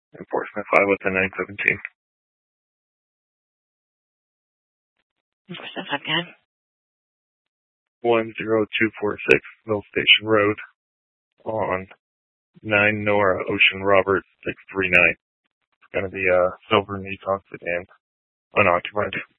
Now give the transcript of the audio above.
Enforcement 5 with the 917. Enforcement 5 again. 10246 Mill Station Road on 9 Nora Ocean Robert 639. It's going to be a silver Nissan sedan, unoccupied.